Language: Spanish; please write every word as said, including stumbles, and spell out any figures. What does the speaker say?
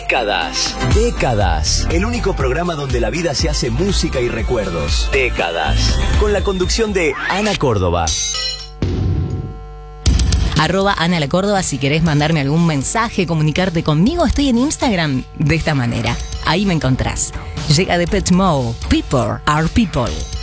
Décadas. Décadas. El único programa donde la vida se hace música y recuerdos. Décadas. Con la conducción de Ana Córdoba. Arroba Ana la Córdoba, si querés mandarme algún mensaje, comunicarte conmigo, estoy en Instagram de esta manera. Ahí me encontrás. Llega Depeche Mode, People are People.